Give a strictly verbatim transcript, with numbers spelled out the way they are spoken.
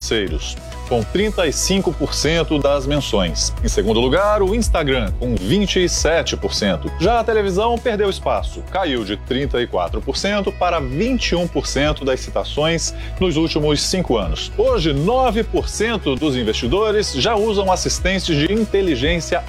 terceiros, com trinta e cinco por cento das menções. Em segundo lugar, o Instagram, com vinte e sete por cento. Já a televisão perdeu espaço, caiu de trinta e quatro por cento para vinte e um por cento das citações nos últimos cinco anos. Hoje, nove por cento dos investidores já usam assistentes de inteligência